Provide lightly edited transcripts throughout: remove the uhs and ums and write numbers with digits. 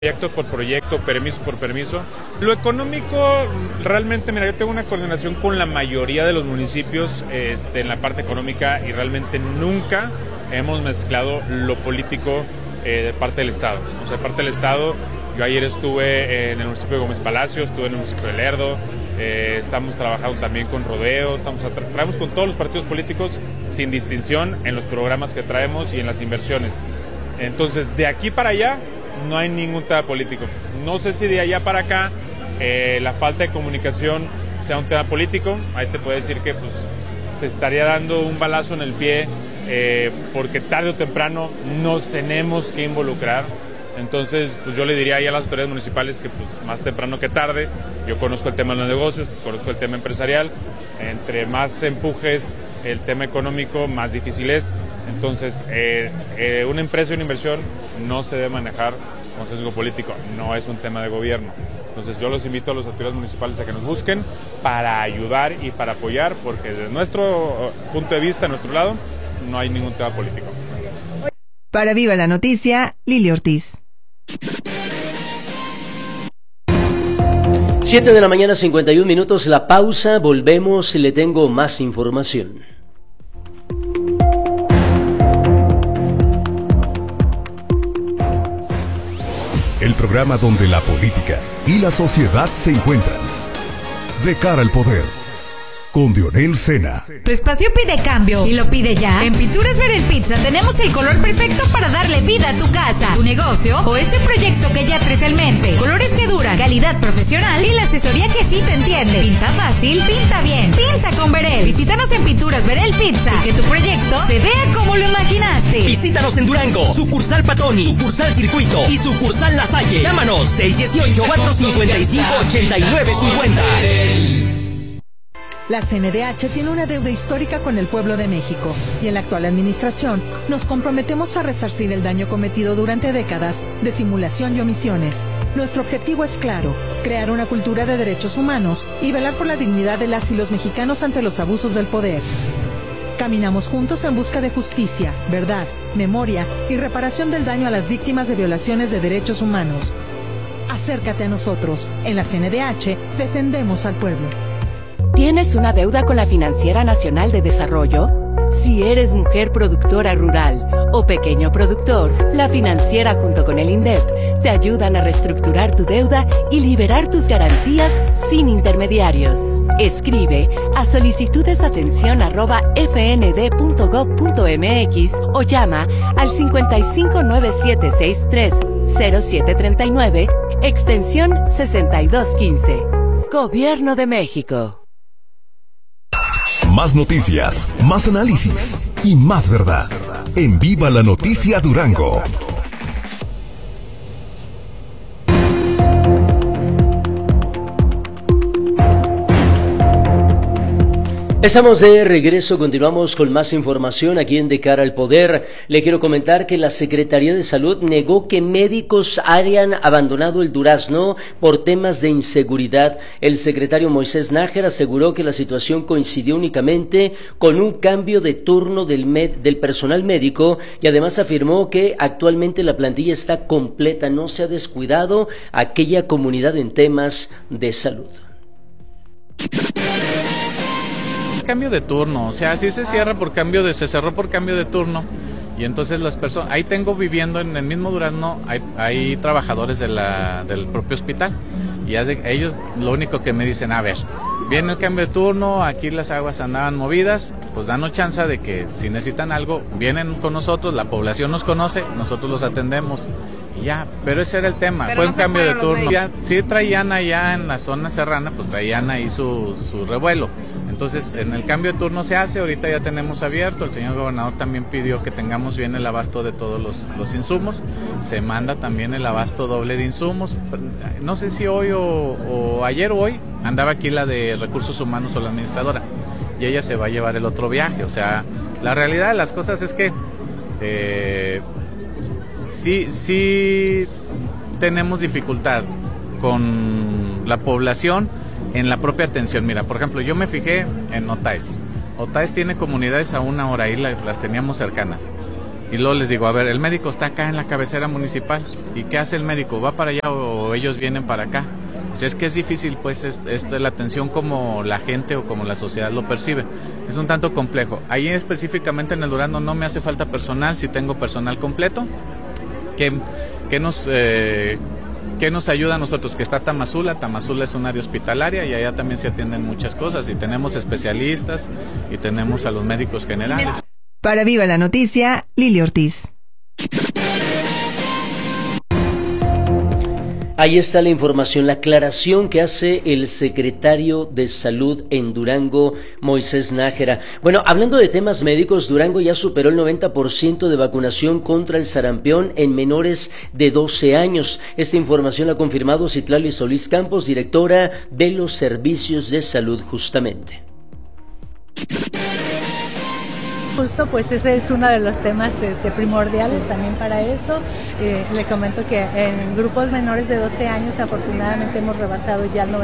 Proyecto por proyecto, permiso por permiso. Lo económico, realmente, mira, yo tengo una coordinación con la mayoría de los municipios en la parte económica y realmente nunca hemos mezclado lo político de parte del Estado. O sea, de parte del Estado, yo ayer estuve en el municipio de Gómez Palacio, estuve en el municipio de Lerdo, estamos trabajando también con Rodeo, traemos con todos los partidos políticos sin distinción en los programas que traemos y en las inversiones. Entonces, de aquí para allá, no hay ningún tema político. No sé si de allá para acá la falta de comunicación sea un tema político. Ahí te puedo decir que pues, se estaría dando un balazo en el pie porque tarde o temprano nos tenemos que involucrar. Entonces, pues yo le diría ahí a las autoridades municipales que pues, más temprano que tarde. Yo conozco el tema de los negocios, conozco el tema empresarial. Entre más empujes el tema económico, más difícil es. Entonces, una empresa y una inversión no se debe manejar con sesgo político, no es un tema de gobierno. Entonces, yo los invito a las autoridades municipales a que nos busquen para ayudar y para apoyar, porque desde nuestro punto de vista, nuestro lado, no hay ningún tema político. Para Viva la Noticia, Lili Ortiz. 7 de la mañana, 51 minutos, la pausa, volvemos y le tengo más información. El programa donde la política y la sociedad se encuentran. De cara al poder. Con Dionel Sena. Tu espacio pide cambio y lo pide ya. En Pinturas Verel Pizza tenemos el color perfecto para darle vida a tu casa, tu negocio o ese proyecto que ya traes en mente. Colores que duran, calidad profesional y la asesoría que sí te entiende. Pinta fácil, pinta bien, pinta con Verel. Visítanos en Pinturas Verel Pizza y que tu proyecto se vea como lo imaginaste. Visítanos en Durango, sucursal Patoni, sucursal Circuito y sucursal La Salle. Llámanos 618-455-8950. La CNDH tiene una deuda histórica con el pueblo de México y en la actual administración nos comprometemos a resarcir el daño cometido durante décadas de simulación y omisiones. Nuestro objetivo es claro, crear una cultura de derechos humanos y velar por la dignidad de las y los mexicanos ante los abusos del poder. Caminamos juntos en busca de justicia, verdad, memoria y reparación del daño a las víctimas de violaciones de derechos humanos. Acércate a nosotros. En la CNDH defendemos al pueblo. ¿Tienes una deuda con la Financiera Nacional de Desarrollo? Si eres mujer productora rural o pequeño productor, la financiera junto con el INDEP te ayudan a reestructurar tu deuda y liberar tus garantías sin intermediarios. Escribe a solicitudesatención@fnd.gov.mx o llama al 5597630739, extensión 6215. Gobierno de México. Más noticias, más análisis y más verdad. En Viva la Noticia Durango. Estamos de regreso, continuamos con más información aquí en De Cara al Poder. Le quiero comentar que la Secretaría de Salud negó que médicos hayan abandonado el Durazno por temas de inseguridad. El secretario Moisés Nájera aseguró que la situación coincidió únicamente con un cambio de turno del personal médico y además afirmó que actualmente la plantilla está completa, no se ha descuidado aquella comunidad en temas de salud. Cambio de turno, o sea, así se cierra se cerró por cambio de turno y entonces las personas, ahí tengo viviendo en el mismo Durazno, hay trabajadores del propio hospital y ellos lo único que me dicen, a ver, viene el cambio de turno, aquí las aguas andaban movidas, pues danos chance de que si necesitan algo, vienen con nosotros, la población nos conoce, nosotros los atendemos y ya, pero ese era el tema, pero fue un cambio de turno. Ya, sí traían allá en la zona serrana, pues traían ahí su revuelo. Entonces, en el cambio de turno se hace, ahorita ya tenemos abierto, el señor gobernador también pidió que tengamos bien el abasto de todos los insumos, se manda también el abasto doble de insumos, no sé si hoy o ayer o hoy, andaba aquí la de Recursos Humanos o la administradora, y ella se va a llevar el otro viaje, o sea, la realidad de las cosas es que sí tenemos dificultad con la población en la propia atención. Mira, por ejemplo, yo me fijé en Otaes. Otaes tiene comunidades a 1 hora, ahí las teníamos cercanas. Y luego les digo, a ver, el médico está acá en la cabecera municipal. ¿Y qué hace el médico? ¿Va para allá o ellos vienen para acá? O sea, es que es difícil, pues, la atención como la gente o como la sociedad lo percibe. Es un tanto complejo. Ahí específicamente en el Durazno no me hace falta personal, si tengo personal completo. ¿Qué nos ayuda a nosotros? Que está Tamazula es un área hospitalaria y allá también se atienden muchas cosas. Y tenemos especialistas y tenemos a los médicos generales. Para Viva la Noticia, Lili Ortiz. Ahí está la información, la aclaración que hace el secretario de Salud en Durango, Moisés Nájera. Bueno, hablando de temas médicos, Durango ya superó el 90% de vacunación contra el sarampión en menores de 12 años. Esta información la ha confirmado Citlali Solís Campos, directora de los Servicios de Salud, justamente. Justo, pues ese es uno de los temas primordiales también para eso. Le comento que en grupos menores de 12 años afortunadamente hemos rebasado ya el 90%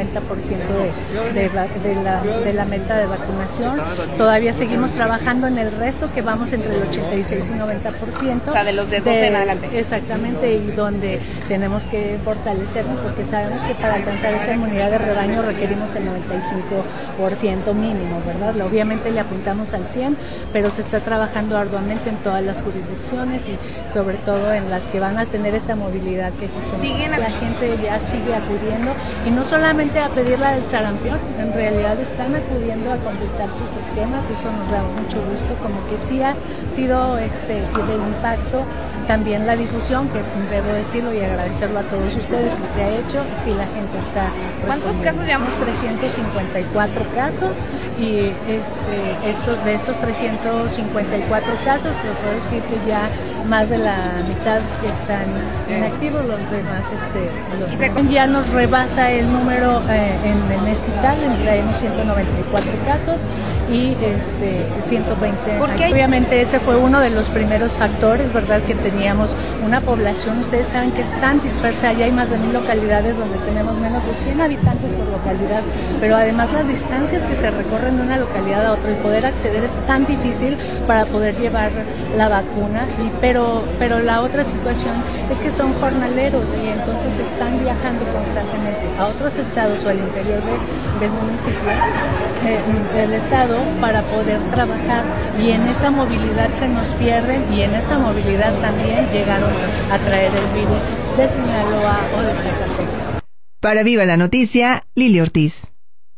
de la meta de vacunación. Todavía seguimos trabajando en el resto, que vamos entre el 86 y 90%. O sea, de los de 12 en adelante. Exactamente, y donde tenemos que fortalecernos porque sabemos que para alcanzar esa inmunidad de rebaño requerimos el 95% mínimo, ¿verdad? Obviamente le apuntamos al 100%, pero se está trabajando arduamente en todas las jurisdicciones y sobre todo en las que van a tener esta movilidad que justamente la gente ya sigue acudiendo, y no solamente a pedir la del sarampión, en realidad están acudiendo a completar sus esquemas. Eso nos da mucho gusto, como que sí ha sido de impacto también la difusión, que debo decirlo y agradecerlo a todos ustedes que se ha hecho. Sí, la gente está ¿Cuántos casos llevamos? 354 casos, y de estos 354 casos, te puedo decir que ya más de la mitad están inactivos, los demás ya nos rebasa el número en el mes vital, traemos 194 casos y 120. Obviamente ese fue uno de los primeros factores, ¿verdad? Que teníamos una población, ustedes saben que es tan dispersa, ya hay más de 1000 localidades donde tenemos menos de 100 habitantes por localidad, pero además las distancias que se recorren de una localidad a otra y poder acceder es tan difícil para poder llevar la vacuna, pero la otra situación es que son jornaleros y entonces están viajando constantemente a otros estados o al interior del municipio, del estado, para poder trabajar, y en esa movilidad se nos pierden, y en esa movilidad también llegaron a traer el virus de Sinaloa o de Zacatecas. Para Viva la Noticia, Lili Ortiz.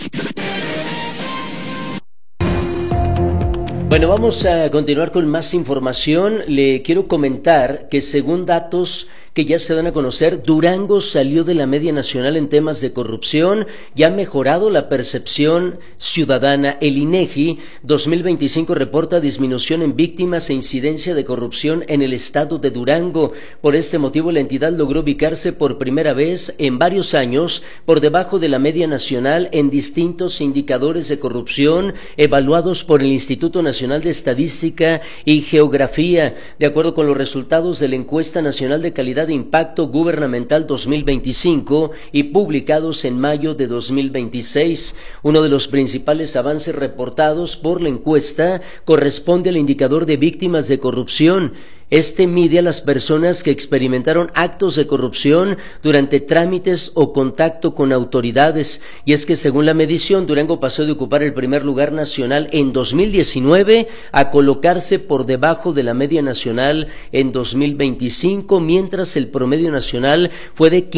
Bueno, vamos a continuar con más información. Le quiero comentar que según datos que ya se dan a conocer, Durango salió de la media nacional en temas de corrupción y ha mejorado la percepción ciudadana. El INEGI 2025 reporta disminución en víctimas e incidencia de corrupción en el estado de Durango. Por este motivo, la entidad logró ubicarse por primera vez en varios años por debajo de la media nacional en distintos indicadores de corrupción evaluados por el Instituto Nacional de Estadística y Geografía. De acuerdo con los resultados de la Encuesta Nacional de Calidad de Impacto Gubernamental 2025 y publicados en mayo de 2026. Uno de los principales avances reportados por la encuesta corresponde al indicador de víctimas de corrupción. Este mide a las personas que experimentaron actos de corrupción durante trámites o contacto con autoridades. Y es que según la medición, Durango pasó de ocupar el primer lugar nacional en 2019 a colocarse por debajo de la media nacional en 2025, mientras el promedio nacional fue de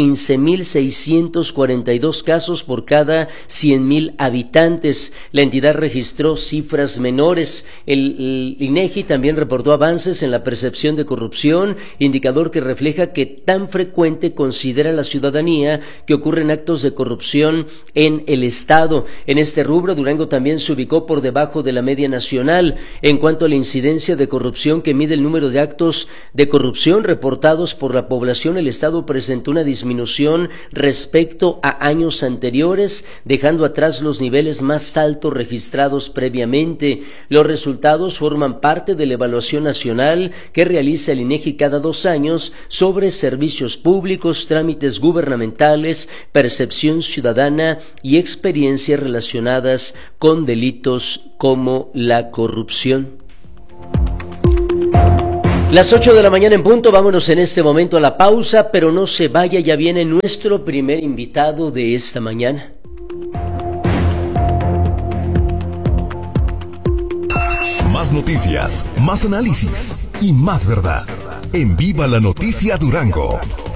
15.642 casos por cada 100,000 habitantes. La entidad registró cifras menores. El INEGI también reportó avances en la percepción de corrupción, indicador que refleja que tan frecuente considera la ciudadanía que ocurren actos de corrupción en el estado. En este rubro, Durango también se ubicó por debajo de la media nacional. En cuanto a la incidencia de corrupción, que mide el número de actos de corrupción reportados por la población, el estado presentó una disminución respecto a años anteriores, dejando atrás los niveles más altos registrados previamente. Los resultados forman parte de la evaluación nacional que realiza el INEGI cada 2 años sobre servicios públicos, trámites gubernamentales, percepción ciudadana y experiencias relacionadas con delitos como la corrupción. Las 8 de la mañana en punto, vámonos en este momento a la pausa, pero no se vaya, ya viene nuestro primer invitado de esta mañana. Más noticias, más análisis y más verdad. En Viva la Noticia Durango.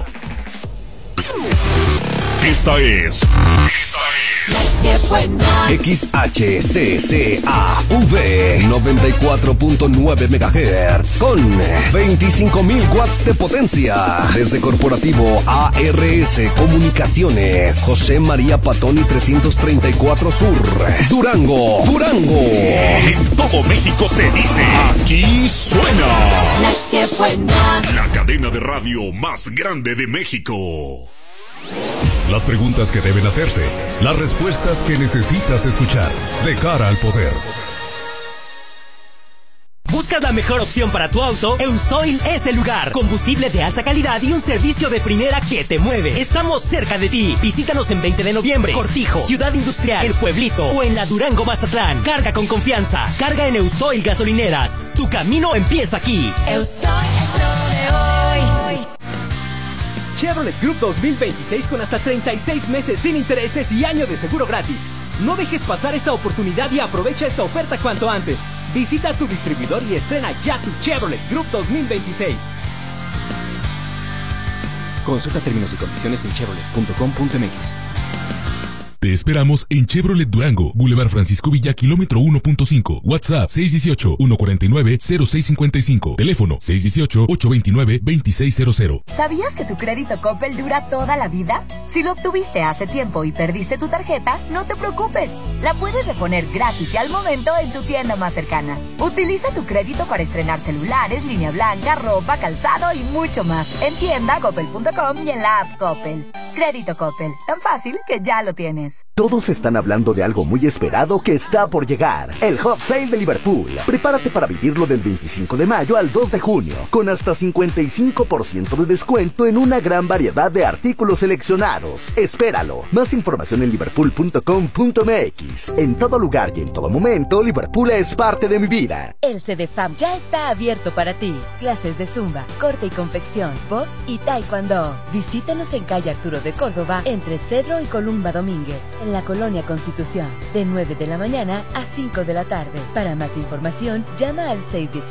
Esta es XHCCAV 94.9 MHz con 25.000 watts de potencia. Desde Corporativo ARS Comunicaciones, José María Patoni 334 Sur, Durango. En todo México se dice, aquí suena La que buena. la cadena de radio más grande de México. Las preguntas que deben hacerse, las respuestas que necesitas escuchar. De cara al poder. ¿Buscas la mejor opción para tu auto? Eustoil es el lugar. Combustible de alta calidad y un servicio de primera que te mueve. Estamos cerca de ti. Visítanos en 20 de noviembre, Cortijo, Ciudad Industrial, El Pueblito o en la Durango Mazatlán. Carga con confianza. Carga en Eustoil Gasolineras. Tu camino empieza aquí. Eustoil es lo de hoy. Chevrolet Group 2026 con hasta 36 meses sin intereses y año de seguro gratis. No dejes pasar esta oportunidad y aprovecha esta oferta cuanto antes. Visita tu distribuidor y estrena ya tu Chevrolet Group 2026. Consulta términos y condiciones en chevrolet.com.mx. Te esperamos en Chevrolet Durango, Boulevard Francisco Villa, kilómetro 1.5. WhatsApp 618-149-0655. Teléfono 618-829-2600. ¿Sabías que tu crédito Coppel dura toda la vida? Si lo obtuviste hace tiempo y perdiste tu tarjeta, no te preocupes. La puedes reponer gratis y al momento en tu tienda más cercana. Utiliza tu crédito para estrenar celulares, línea blanca, ropa, calzado y mucho más. En tienda coppel.com y en la app Coppel. Crédito Coppel. Tan fácil que ya lo tienes. Todos están hablando de algo muy esperado que está por llegar. El Hot Sale de Liverpool. Prepárate para vivirlo del 25 de mayo al 2 de junio, con hasta 55% de descuento en una gran variedad de artículos seleccionados. Espéralo. Más información en liverpool.com.mx. En todo lugar y en todo momento, Liverpool es parte de mi vida. El CDFAM ya está abierto para ti. Clases de zumba, corte y confección, box y taekwondo. Visítanos en calle Arturo de Córdoba, entre Cedro y Columba Domínguez, en la Colonia Constitución, de 9 de la mañana a 5 de la tarde. Para más información, llama al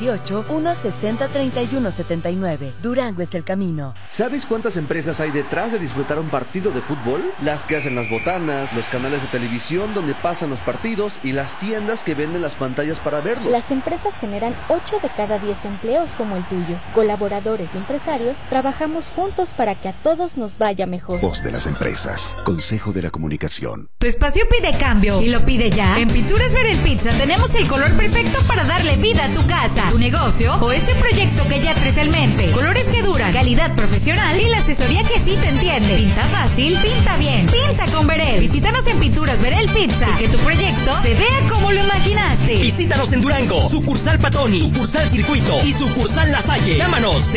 618-160-3179. Durango es el camino. ¿Sabes cuántas empresas hay detrás de disfrutar un partido de fútbol? Las que hacen las botanas, los canales de televisión donde pasan los partidos y las tiendas que venden las pantallas para verlos. Las empresas generan 8 de cada 10 empleos como el tuyo. Colaboradores y empresarios trabajamos juntos para que a todos nos vaya mejor. Voz de las empresas. Consejo de la Comunicación. Tu espacio pide cambio y lo pide ya. En Pinturas Verel Pizza tenemos el color perfecto para darle vida a tu casa, tu negocio o ese proyecto que ya traes en mente. Colores que duran, calidad profesional y la asesoría que sí te entiende. Pinta fácil, pinta bien, pinta con Verel. Visítanos en Pinturas Verel Pizza y que tu proyecto se vea como lo imaginaste. Visítanos en Durango, sucursal Patoni, sucursal Circuito y sucursal La Salle. Llámanos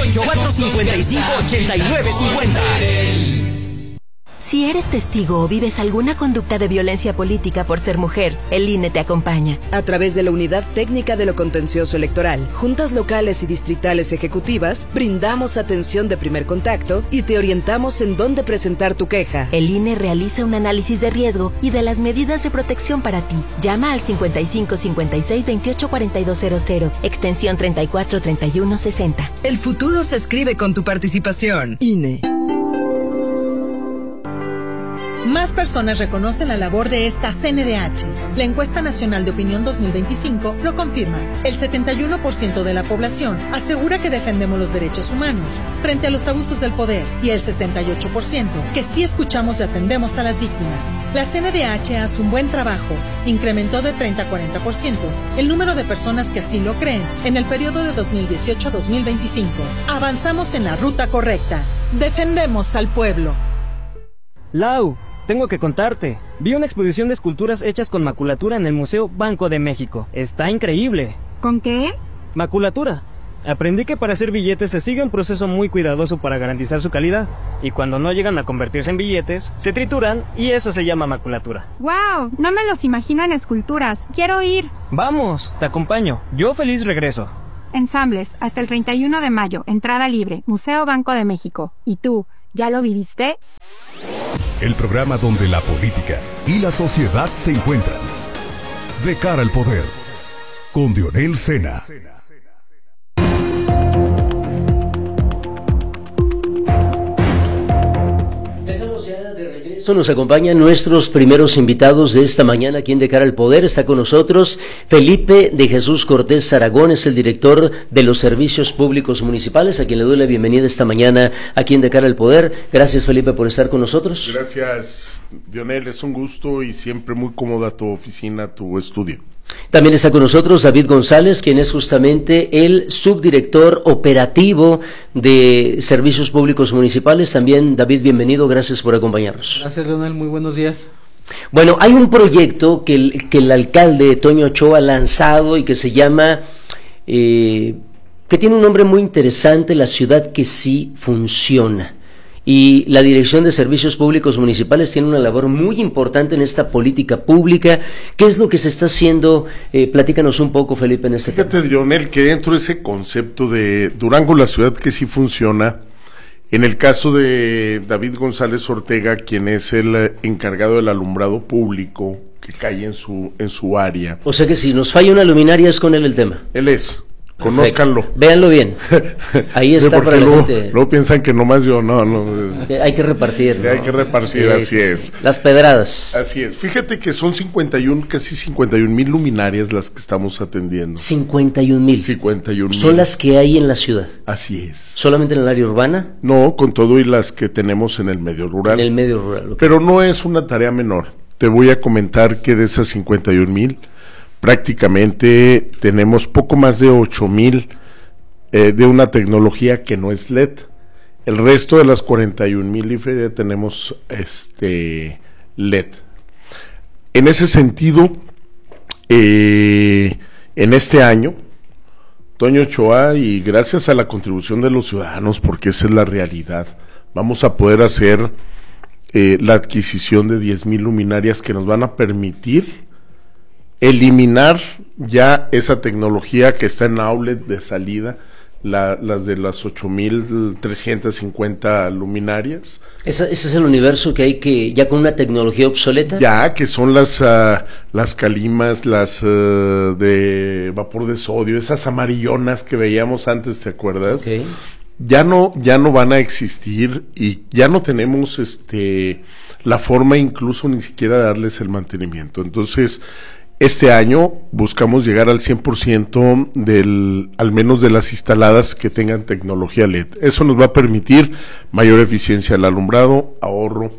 618-455-8950. Si eres testigo o vives alguna conducta de violencia política por ser mujer, el INE te acompaña. A través de la Unidad Técnica de lo Contencioso Electoral, juntas locales y distritales ejecutivas, brindamos atención de primer contacto y te orientamos en dónde presentar tu queja. El INE realiza un análisis de riesgo y de las medidas de protección para ti. Llama al 55 56 28 4200, extensión 34 31 60. El futuro se escribe con tu participación. INE. Más personas reconocen la labor de esta CNDH. La encuesta nacional de opinión 2025 lo confirma. El 71% de la población asegura que defendemos los derechos humanos frente a los abusos del poder y el 68% que sí escuchamos y atendemos a las víctimas. La CNDH hace un buen trabajo. Incrementó de 30 a 40% el número de personas que así lo creen en el periodo de 2018 a 2025. Avanzamos en la ruta correcta. Defendemos al pueblo. Lau, tengo que contarte. Vi una exposición de esculturas hechas con maculatura en el Museo Banco de México. Está increíble. ¿Con qué? Maculatura. Aprendí que para hacer billetes se sigue un proceso muy cuidadoso para garantizar su calidad. Y cuando no llegan a convertirse en billetes, se trituran y eso se llama maculatura. ¡Wow! No me los imagino en esculturas. ¡Quiero ir! ¡Vamos! Te acompaño. Yo feliz regreso. Ensambles, hasta el 31 de mayo, entrada libre, Museo Banco de México. ¿Y tú, ya lo viviste? El programa donde la política y la sociedad se encuentran. De cara al poder, con Dionel Sena. Nos acompañan nuestros primeros invitados de esta mañana aquí en De Cara al Poder. Está con nosotros Felipe de Jesús Cortés Aragón, es el director de los Servicios Públicos Municipales, a quien le doy la bienvenida esta mañana aquí en De Cara al Poder. Gracias, Felipe, por estar con nosotros. Gracias, Dionel, es un gusto y siempre muy cómoda tu oficina, tu estudio. También está con nosotros David González, quien es justamente el subdirector operativo de Servicios Públicos Municipales. También, David, bienvenido, gracias por acompañarnos. Gracias, Leonel, muy buenos días. Bueno, hay un proyecto que el alcalde Toño Ochoa ha lanzado y que se llama, que tiene un nombre muy interesante, La Ciudad que sí funciona. Y la Dirección de Servicios Públicos Municipales tiene una labor muy importante en esta política pública. ¿Qué es lo que se está haciendo? Platícanos un poco, Felipe, en este tema. Fíjate, Dionel, que dentro de ese concepto de Durango, la ciudad que sí funciona, en el caso de David González Ortega, quien es el encargado del alumbrado público que cae en su área. O sea que si nos falla una luminaria es con él el tema. Él es. Conózcanlo. Véanlo bien. Ahí está para luego, la gente. Luego piensan que nomás yo, no. Hay que repartir. ¿no? Hay que repartir, sí, así es. Las pedradas. Así es. Fíjate que son casi 51,000 luminarias las que estamos atendiendo. 51,000. 51,000. Son las que hay en la ciudad. Así es. ¿Solamente en el área urbana? No, con todo y las que tenemos en el medio rural. En el medio rural. Okay. Pero no es una tarea menor. Te voy a comentar que de esas 51,000, prácticamente tenemos poco más de 8,000 de una tecnología que no es LED. El resto de las 41,000 tenemos LED. En ese sentido, en este año, Toño Ochoa, y gracias a la contribución de los ciudadanos, porque esa es la realidad, vamos a poder hacer la adquisición de 10,000 luminarias que nos van a permitir eliminar ya esa tecnología que está en outlet de salida, las de las 8,350 luminarias. ¿Ese es el universo que hay que, ya con una tecnología obsoleta? Ya, que son las calimas, las de vapor de sodio, esas amarillonas que veíamos antes, ¿te acuerdas? Okay. Ya no van a existir y ya no tenemos la forma incluso ni siquiera de darles el mantenimiento. Entonces, este año buscamos llegar al 100% al menos de las instaladas que tengan tecnología LED. Eso nos va a permitir mayor eficiencia al alumbrado, ahorro,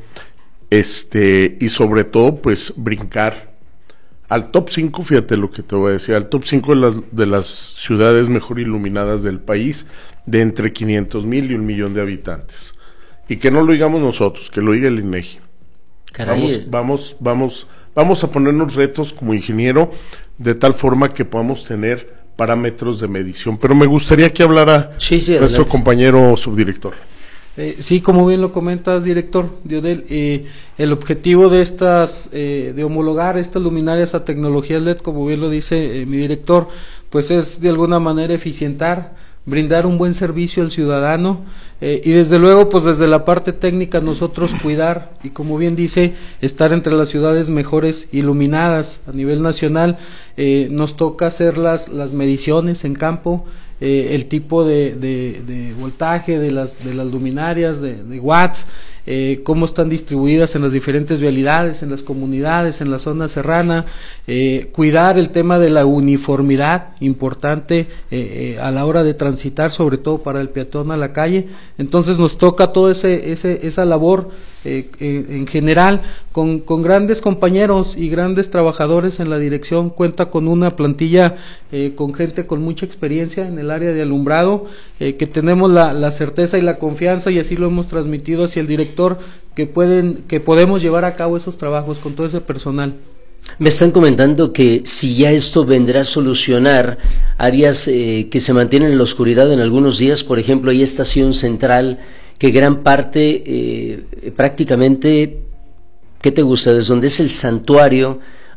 y sobre todo, pues, brincar al top 5, fíjate lo que te voy a decir, al top 5 de las ciudades mejor iluminadas del país, de entre 500,000 y 1,000,000 de habitantes. Y que no lo digamos nosotros, que lo diga el INEGI. Caray. Vamos a ponernos retos como ingeniero de tal forma que podamos tener parámetros de medición. Pero me gustaría que hablara nuestro compañero subdirector. Sí, como bien lo comenta, director Dionel, el objetivo de estas, de homologar estas luminarias a tecnología LED, como bien lo dice mi director, pues es de alguna manera eficientar, brindar un buen servicio al ciudadano, y desde luego, pues desde la parte técnica nosotros cuidar, y como bien dice, estar entre las ciudades mejores iluminadas a nivel nacional. Nos toca hacer las mediciones en campo, el tipo de voltaje de las luminarias, de watts, cómo están distribuidas en las diferentes vialidades, en las comunidades, en la zona serrana, cuidar el tema de la uniformidad, importante a la hora de transitar, sobre todo para el peatón a la calle. Entonces nos toca toda esa labor en general, con grandes compañeros y grandes trabajadores en la dirección. Cuenta con una plantilla con gente con mucha experiencia en el área de alumbrado, que tenemos la certeza y la confianza, y así lo hemos transmitido hacia el director, que podemos llevar a cabo esos trabajos con todo ese personal. Me están comentando que si ya esto vendrá a solucionar áreas que se mantienen en la oscuridad en algunos días. Por ejemplo, hay Estación Central, que gran parte prácticamente, ¿qué te gusta? Desde donde es el santuario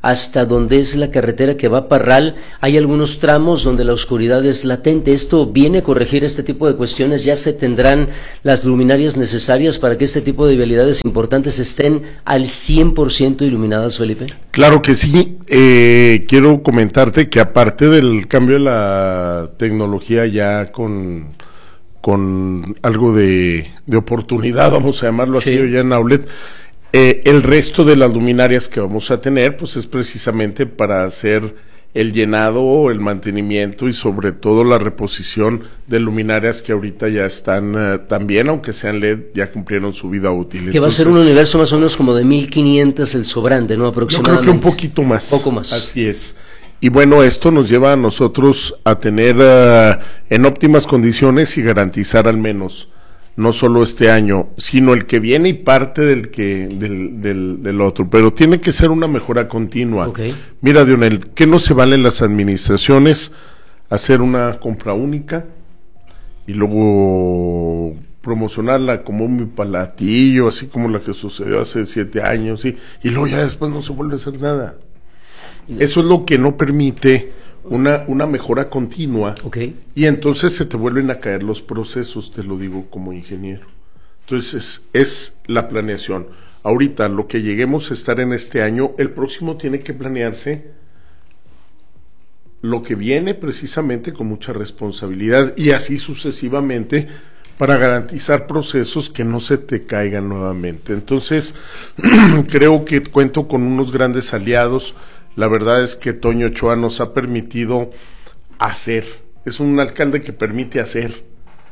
hasta donde es la carretera que va a Parral, hay algunos tramos donde la oscuridad es latente. ¿Esto viene a corregir este tipo de cuestiones? ¿Ya se tendrán las luminarias necesarias para que este tipo de vialidades importantes estén al 100% iluminadas, Felipe? Claro que sí. Quiero comentarte que aparte del cambio de la tecnología ya con algo de oportunidad, vamos a llamarlo así, ya en Aulet, el resto de las luminarias que vamos a tener, pues es precisamente para hacer el llenado, el mantenimiento y sobre todo la reposición de luminarias que ahorita ya están también, aunque sean LED, ya cumplieron su vida útil. Que va a ser un universo más o menos como de 1500 el sobrante, ¿no? Aproximadamente. Yo creo que un poquito más. Poco más. Así es. Y bueno, esto nos lleva a nosotros a tener en óptimas condiciones y garantizar al menos no solo este año, sino el que viene y parte del otro, pero tiene que ser una mejora continua. Okay. Mira, Dionel, ¿qué no se vale en las administraciones? Hacer una compra única y luego promocionarla como un platillo, así como la que sucedió hace 7 años, ¿sí? Y luego ya después no se vuelve a hacer nada. Eso es lo que no permite una mejora continua. Okay. Y entonces se te vuelven a caer los procesos, te lo digo como ingeniero. Entonces es la planeación. Ahorita lo que lleguemos a estar en este año, el próximo tiene que planearse lo que viene precisamente con mucha responsabilidad y así sucesivamente para garantizar procesos que no se te caigan nuevamente. Entonces creo que cuento con unos grandes aliados. La verdad es que Toño Ochoa nos ha permitido hacer. Es un alcalde que permite hacer,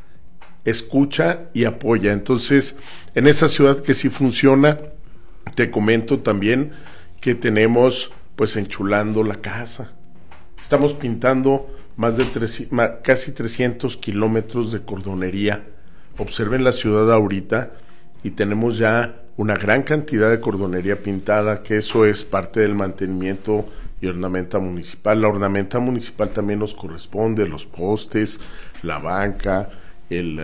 escucha y apoya. Entonces, en esa ciudad que sí funciona, te comento también que tenemos, pues, enchulando la casa. Estamos pintando casi 300 kilómetros de cordonería. Observen la ciudad ahorita y tenemos ya una gran cantidad de cordonería pintada, que eso es parte del mantenimiento y ornamenta municipal. La ornamenta municipal también nos corresponde, los postes, la banca, el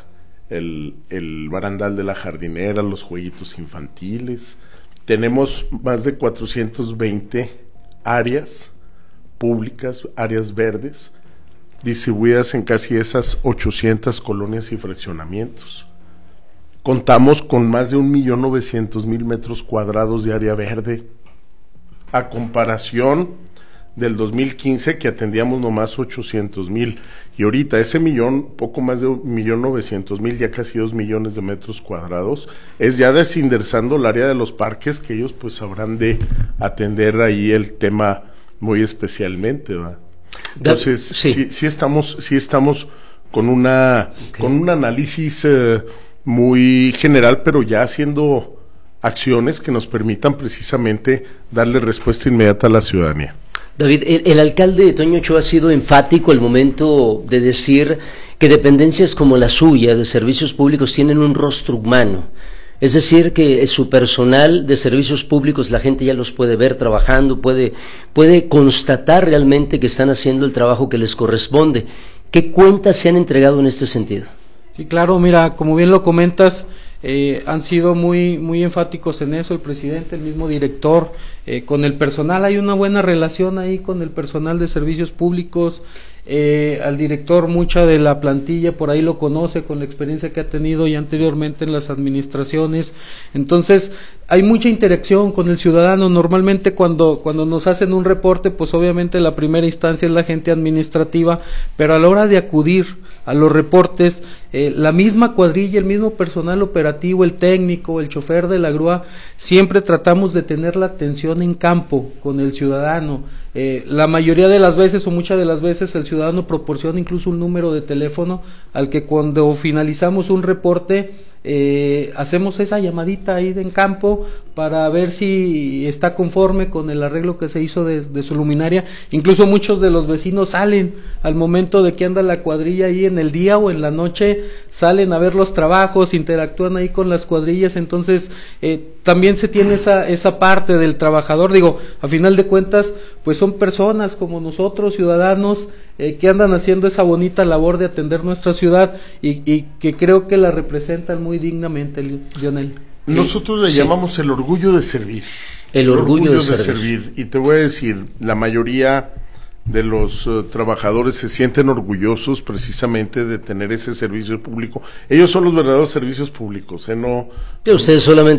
barandal de la jardinera, los jueguitos infantiles. Tenemos más de 420 áreas públicas, áreas verdes, distribuidas en casi esas 800 colonias y fraccionamientos. Contamos con más de 1.900.000 metros cuadrados de área verde, a comparación del 2015 que atendíamos nomás 800.000, y ahorita ese poco más de 1.900.000, ya casi 2 millones de metros cuadrados, es ya desindersando el área de los parques, que ellos pues habrán de atender ahí el tema muy especialmente, ¿verdad? Entonces, sí estamos con un análisis muy general, pero ya haciendo acciones que nos permitan precisamente darle respuesta inmediata a la ciudadanía. David, el alcalde Toño Ochoa ha sido enfático al momento de decir que dependencias como la suya de servicios públicos tienen un rostro humano. Es decir, que su personal de servicios públicos, la gente ya los puede ver trabajando, puede constatar realmente que están haciendo el trabajo que les corresponde. ¿Qué cuentas se han entregado en este sentido? Sí, claro, mira, como bien lo comentas, han sido muy enfáticos en eso, el presidente, el mismo director, con el personal hay una buena relación ahí con el personal de servicios públicos. Al director, mucha de la plantilla por ahí lo conoce con la experiencia que ha tenido ya anteriormente en las administraciones. Entonces hay mucha interacción con el ciudadano. Normalmente cuando nos hacen un reporte, pues obviamente la primera instancia es la gente administrativa, pero a la hora de acudir a los reportes, la misma cuadrilla, el mismo personal operativo, el técnico, el chofer de la grúa, siempre tratamos de tener la atención en campo con el ciudadano. La mayoría de las veces o muchas de las veces el ciudadano proporciona incluso un número de teléfono al que cuando finalizamos un reporte hacemos esa llamadita ahí en campo para ver si está conforme con el arreglo que se hizo de su luminaria. Incluso muchos de los vecinos salen al momento de que anda la cuadrilla ahí en el día o en la noche, salen a ver los trabajos, interactúan ahí con las cuadrillas. Entonces también se tiene esa parte del trabajador. Digo, a final de cuentas, pues son personas como nosotros, ciudadanos, que andan haciendo esa bonita labor de atender nuestra ciudad y que creo que la representan muy dignamente, Lionel. Nosotros le llamamos el orgullo de servir. El orgullo de servir. Y te voy a decir, la mayoría de los trabajadores se sienten orgullosos precisamente de tener ese servicio público. Ellos son los verdaderos servicios públicos, ¿eh? No, que ustedes solamente